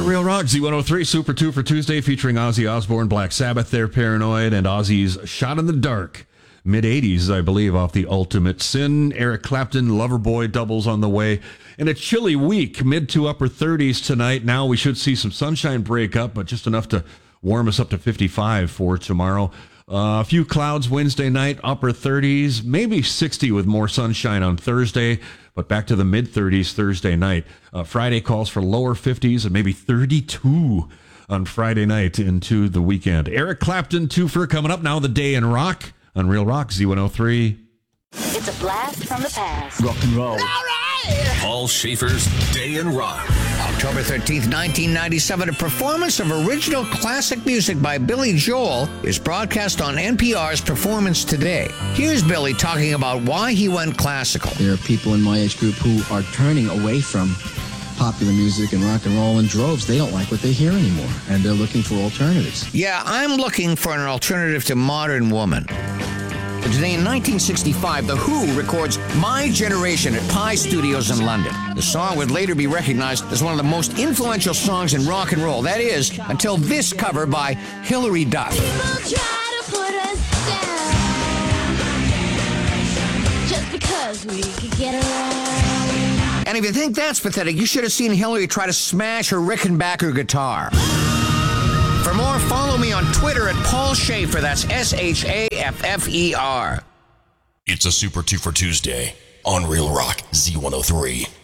Real Rock, Z103, Super 2 for Tuesday, featuring Ozzy Osbourne, Black Sabbath, They're Paranoid, and Ozzy's Shot in the Dark. Mid-80s, I believe, off the Ultimate Sin. Eric Clapton, Loverboy doubles on the way. And a chilly week, mid to upper 30s tonight. Now we should see some sunshine break up, but just enough to warm us up to 55 for tomorrow. A few clouds Wednesday night, upper 30s, maybe 60 with more sunshine on Thursday, but back to the mid-30s Thursday night. Friday calls for lower 50s and maybe 32 on Friday night into the weekend. Eric Clapton, twofer coming up now, The Day in Rock on Real Rock, Z103. It's a blast from the past. Rock and roll. All right! Paul Schaefer's Day in Rock. October 13th, 1997, a performance of original classic music by Billy Joel is broadcast on NPR's Performance Today. Here's Billy talking about why he went classical. There are people in my age group who are turning away from popular music and rock and roll in droves. They don't like what they hear anymore, and they're looking for alternatives. Yeah, I'm looking for an alternative to Modern Woman. Today in 1965, The Who records My Generation at Pi Studios in London. The song would later be recognized as one of the most influential songs in rock and roll. That is, until this cover by Hilary Duff. People try to put us down just because we could get along. And if you think that's pathetic, you should have seen Hilary try to smash her Rickenbacker guitar. For more, follow me on Twitter at Paul Schaefer. That's Schaeffer. It's a Super 2 for Tuesday on Real Rock, Z103.